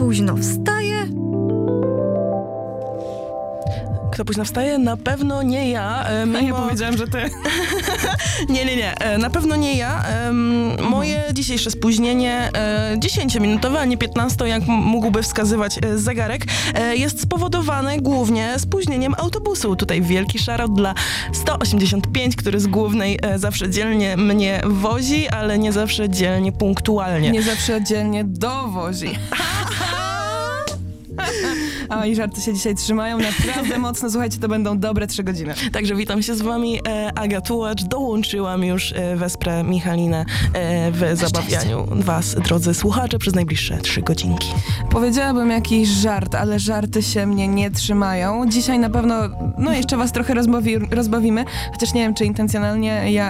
późno wstaje? Kto późno wstaje? Na pewno nie ja. Nie powiedziałem, że ty. Nie. Na pewno nie ja. Moje dzisiejsze spóźnienie 10-minutowe, a nie 15, jak mógłby wskazywać zegarek, jest spowodowane głównie spóźnieniem autobusu. Tutaj wielki szarot dla 185, który z Głównej zawsze dzielnie mnie wozi, ale nie zawsze dzielnie punktualnie. Nie zawsze dzielnie dowozi. A i żarty się dzisiaj trzymają naprawdę mocno. Słuchajcie, to będą dobre 3 godziny. Także witam się z wami, Aga Tułacz. Dołączyłam już, wesprę Michalinę w zabawianiu was, drodzy słuchacze, przez najbliższe 3 godzinki. Powiedziałabym jakiś żart, ale żarty się mnie nie trzymają. Dzisiaj na pewno, jeszcze was trochę rozbawimy, chociaż nie wiem, czy intencjonalnie. Ja